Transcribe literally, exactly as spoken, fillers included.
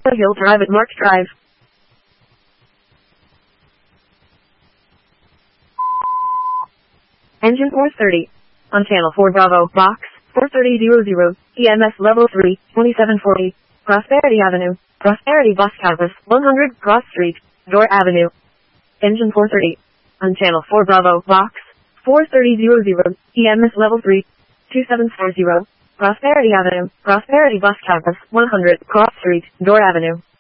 The Hill Drive at Mark Drive. Engine four thirty. On channel four Bravo, box four thirty hundred, E M S level three, twenty-seven forty, Prosperity Avenue, Prosperity Bus Campus, one hundred Cross Street, Door Avenue. Engine four thirty. On channel four Bravo, box four thirty hundred, E M S level three, twenty-seven forty, Prosperity Avenue, Prosperity Bus Campus, one hundred Cross Street, Door Avenue.